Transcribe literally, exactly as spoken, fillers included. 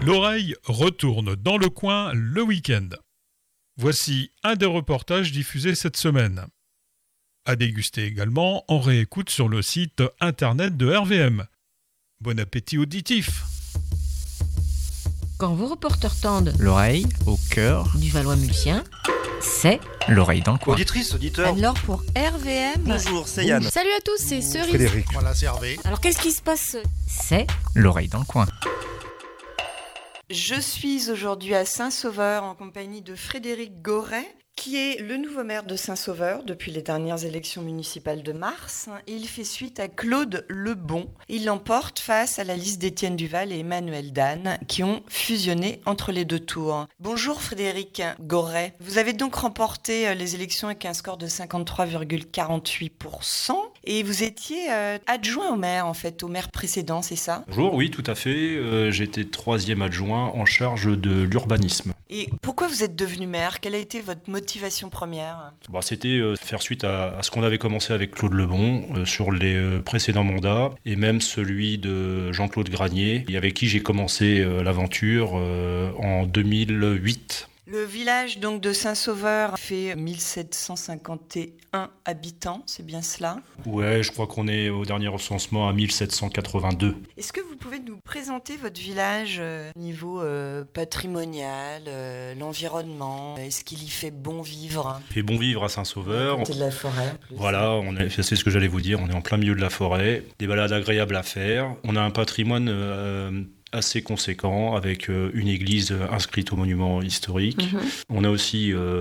L'oreille retourne dans le coin le week-end. Voici un des reportages diffusés cette semaine. À déguster également en réécoute sur le site internet de R V M. Bon appétit auditif. Quand vos reporters tendent l'oreille au cœur du Valois-Multien, c'est l'oreille dans le coin. Auditrice, auditeur. Alors pour R V M... Bonjour, c'est Yann. Salut à tous, c'est Cerise. Frédéric. Voilà, c'est Hervé. Alors qu'est-ce qui se passe? c'est l'oreille dans le coin. Je suis aujourd'hui à Saint-Sauveur en compagnie de Frédéric Goret, qui est le nouveau maire de Saint-Sauveur depuis les dernières élections municipales de mars. Il fait suite à Claude Lebon. Il l'emporte face à la liste d'Étienne Duval et Emmanuel Dan, qui ont fusionné entre les deux tours. Bonjour Frédéric Goret. Vous avez donc remporté les élections avec un score de cinquante-trois virgule quarante-huit pour cent. Et vous étiez euh, adjoint au maire, en fait, au maire précédent, c'est ça? Bonjour, oui, tout à fait. Euh, j'étais troisième adjoint en charge de l'urbanisme. Et pourquoi vous êtes devenu maire? Quelle a été votre motivation première? Bon, c'était euh, faire suite à, à ce qu'on avait commencé avec Claude Lebon euh, sur les euh, précédents mandats, et même celui de Jean-Claude Granier, et avec qui j'ai commencé euh, l'aventure euh, en deux mille huit. Le village donc de Saint-Sauveur fait mille sept cent cinquante et un habitants, c'est bien cela? Ouais, je crois qu'on est au dernier recensement à mille sept cent quatre-vingt-deux. Est-ce que vous pouvez nous présenter votre village euh, niveau euh, patrimonial, euh, l'environnement? Est-ce qu'il y fait bon vivre? Il fait bon vivre à Saint-Sauveur. C'est de la forêt. En plus. Voilà, on est, c'est ce que j'allais vous dire, on est en plein milieu de la forêt, des balades agréables à faire. On a un patrimoine euh, assez conséquent avec euh, une église inscrite au monument historique. Mm-hmm. On a aussi euh,